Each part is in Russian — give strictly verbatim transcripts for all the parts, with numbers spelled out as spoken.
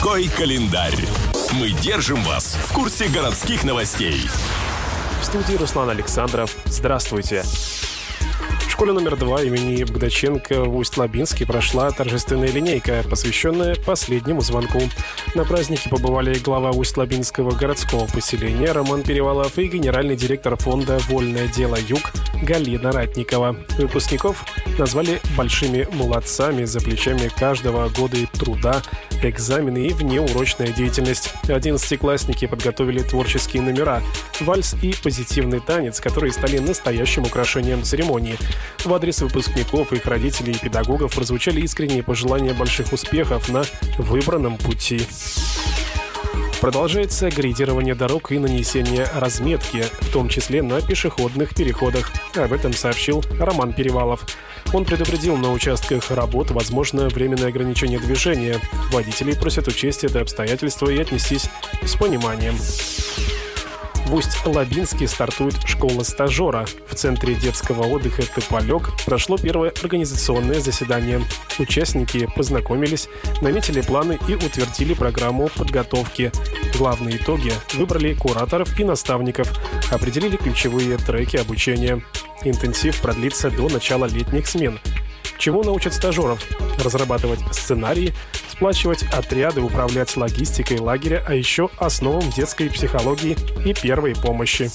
Городской календарь. Мы держим вас в курсе городских новостей. В студии Руслан Александров. Здравствуйте. В школе номер два имени Богдаченко в Усть-Лабинске прошла торжественная линейка, посвященная последнему звонку. На празднике побывали глава Усть-Лабинского городского поселения Роман Перевалов и генеральный директор фонда «Вольное дело Юг» Галина Ратникова. Выпускников назвали большими молодцами, за плечами каждого года труда, экзамены и внеурочная деятельность. Одиннадцатиклассники подготовили творческие номера, вальс и позитивный танец, которые стали настоящим украшением церемонии. В адрес выпускников, их родителей и педагогов прозвучали искренние пожелания больших успехов на выбранном пути. Продолжается грейдирование дорог и нанесение разметки, в том числе на пешеходных переходах. Об этом сообщил Роман Перевалов. Он предупредил, на участках работ возможно временное ограничение движения. Водителей просят учесть это обстоятельство и отнестись с пониманием. В Усть-Лабинске стартует школа стажера. В Центре детского отдыха «Тополек» прошло первое организационное заседание. Участники познакомились, наметили планы и утвердили программу подготовки. Главные итоги – выбрали кураторов и наставников, определили ключевые треки обучения. Интенсив продлится до начала летних смен. Чему научат стажеров? Разрабатывать сценарии, сплачивать отряды, управлять логистикой лагеря, а еще основам детской психологии и первой помощи.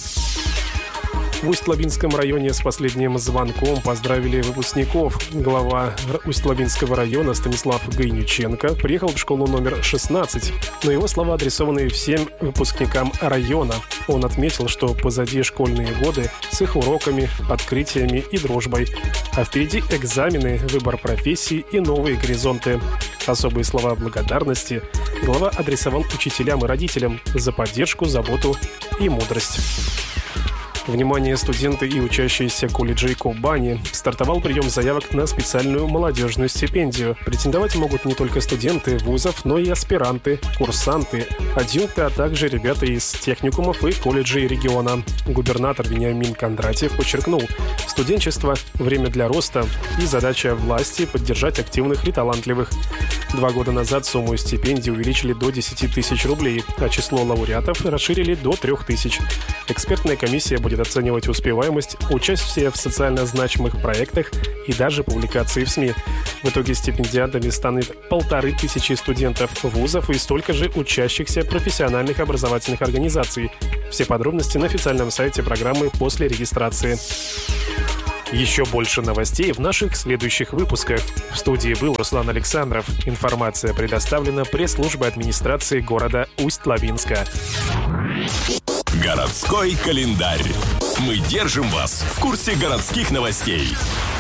В Усть-Лабинском районе с последним звонком поздравили выпускников. Глава Усть-Лабинского района Станислав Гайниченко приехал в школу номер шестнадцать, но его слова адресованы всем выпускникам района. Он отметил, что позади школьные годы с их уроками, открытиями и дружбой. А впереди экзамены, выбор профессии и новые горизонты. Особые слова благодарности глава адресовал учителям и родителям за поддержку, заботу и мудрость. Внимание, студенты и учащиеся колледжей Кубани! Стартовал прием заявок на специальную молодежную стипендию. Претендовать могут не только студенты вузов, но и аспиранты, курсанты, адъюнкты, а также ребята из техникумов и колледжей региона. Губернатор Вениамин Кондратьев подчеркнул, студенчество – время для роста и задача власти – поддержать активных и талантливых. Два года назад сумму стипендий увеличили до десяти тысяч рублей, а число лауреатов расширили до трех тысяч. Экспертная комиссия будет оценивать успеваемость, участие в социально значимых проектах и даже публикации в СМИ. В итоге стипендиатами станет полторы тысячи студентов вузов и столько же учащихся профессиональных образовательных организаций. Все подробности на официальном сайте программы после регистрации. Еще больше новостей в наших следующих выпусках. В студии был Руслан Александров. Информация предоставлена пресс-службой администрации города Усть-Лабинска. Городской календарь. Мы держим вас в курсе городских новостей.